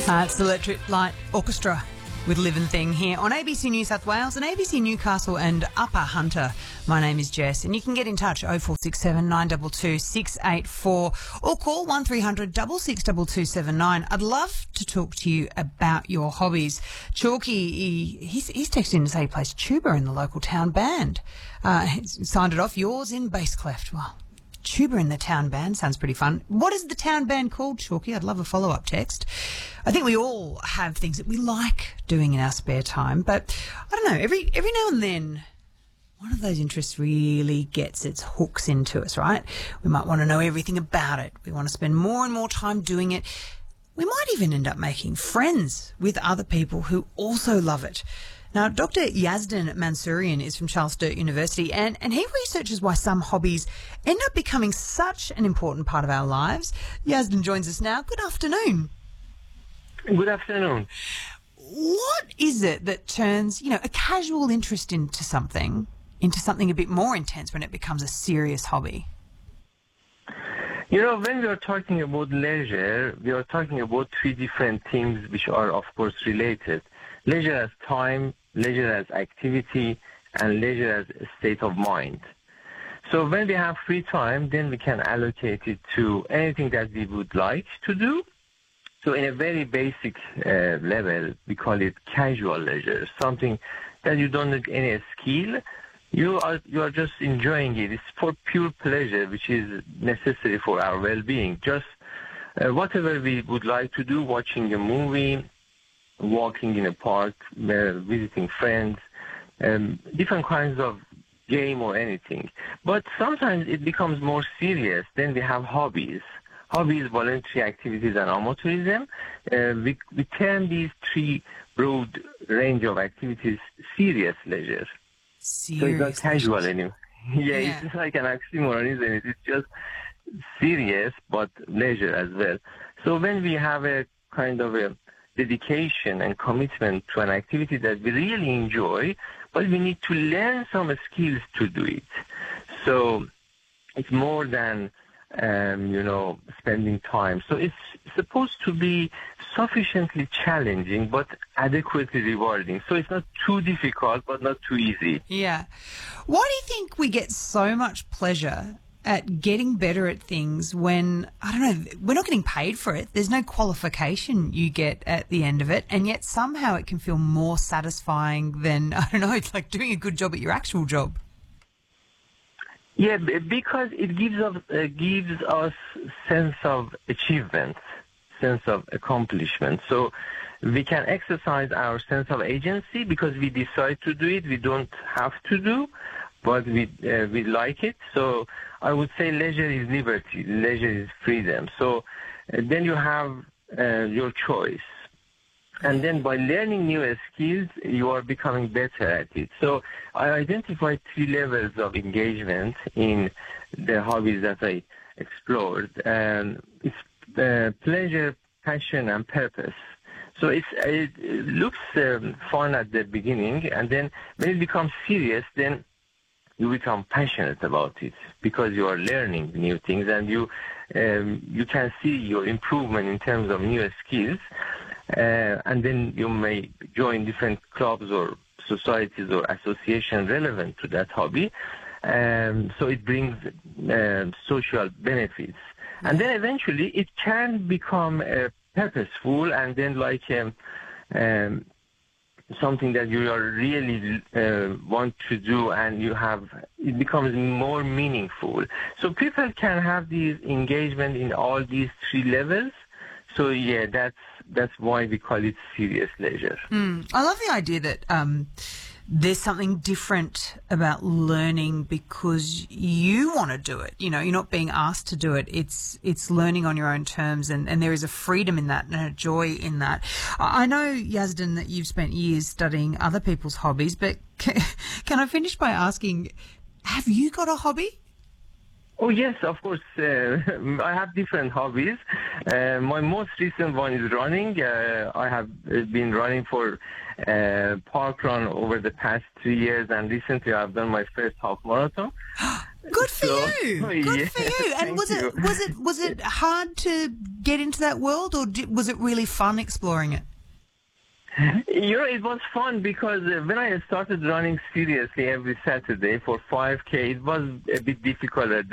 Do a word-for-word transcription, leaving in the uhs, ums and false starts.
Uh, it's the Electric Light Orchestra with Living Thing here on A B C New South Wales and A B C Newcastle and Upper Hunter. My name is Jess, and you can get in touch oh four six seven, nine two two, six eight four or call one three hundred, six six two two seven nine. I'd love to talk to you about your hobbies. Chalky, he, he's, he's texted in to say he plays tuba in the local town band. Uh, he's signed it off, yours in bass clef. Well, tuba in the town band sounds pretty fun. What is the town band called, Chalky? I'd love a follow-up text. I think we all have things that we like doing in our spare time, but I don't know, every every now and then one of those interests really gets its hooks into us, right? We might want to know everything about it. We want to spend more and more time doing it. We might even end up making friends with other people who also love it. Now, Doctor Yazdan Mansourian is from Charles Sturt University, and, and he researches why some hobbies end up becoming such an important part of our lives. Yazdan joins us now. Good afternoon. Good afternoon. What is it that turns, you know, a casual interest into something, into something a bit more intense when it becomes a serious hobby? You know, when we are talking about leisure, we are talking about three different things which are, of course, related. Leisure as time, leisure as activity, and leisure as a state of mind. So when we have free time, then we can allocate it to anything that we would like to do. So in a very basic uh, level, we call it casual leisure, something that you don't need any skill. You are you are just enjoying it. It's for pure pleasure, which is necessary for our well-being. Just uh, whatever we would like to do, watching a movie, walking in a park, uh, visiting friends, um, different kinds of game or anything. But sometimes it becomes more serious. Then we have hobbies. Hobbies, voluntary activities, and amateurism. Uh, we, we term these three broad range of activities serious leisure. Serious so it's not casual leisure. anymore. yeah, Yeah. It's like an oxymoron, isn't it? It's just serious, but leisure as well. So when we have a kind of a dedication and commitment to an activity that we really enjoy, but we need to learn some skills to do it. So it's more than, um, you know, spending time. So it's supposed to be sufficiently challenging, but adequately rewarding. So it's not too difficult, but not too easy. Yeah. Why do you think we get so much pleasure at getting better at things when, I don't know, we're not getting paid for it? There's no qualification you get at the end of it, and yet somehow it can feel more satisfying than, I don't know, it's like doing a good job at your actual job. Yeah, b- because it gives us uh, gives us sense of achievement, sense of accomplishment. So we can exercise our sense of agency because we decide to do it. We don't have to do, but we uh, we like it. So I would say leisure is liberty, leisure is freedom. So uh, then you have uh, your choice. And then by learning new skills, you are becoming better at it. So I identified three levels of engagement in the hobbies that I explored. And it's uh, pleasure, passion, and purpose. So it's, it looks um, fun at the beginning, and then when it becomes serious, then you become passionate about it because you are learning new things, and you um, you can see your improvement in terms of new skills. Uh, and then you may join different clubs or societies or associations relevant to that hobby. Um, so it brings uh, social benefits. And then eventually it can become uh, purposeful and then like um, um, something that you are really uh, want to do, and you have, it becomes more meaningful. So people can have these engagement in all these three levels. So yeah, that's that's why we call it serious leisure. Mm. I love the idea that um, there's something different about learning because you want to do it. You know, you're not being asked to do it. It's it's learning on your own terms, and, and there is a freedom in that and a joy in that. I I know, Yazdan, that you've spent years studying other people's hobbies, but can, can I finish by asking, have you got a hobby? Oh, yes, of course. Uh, I have different hobbies. Uh, my most recent one is running. Uh, I have been running for uh, park run over the past three years, and recently I've done my first half marathon. Good for So, you. Good yeah, for you. And thank was it you. was it was it hard to get into that world, or did, was it really fun exploring it? You know, it was fun because uh, when I started running seriously every Saturday for five K, it was a bit difficult at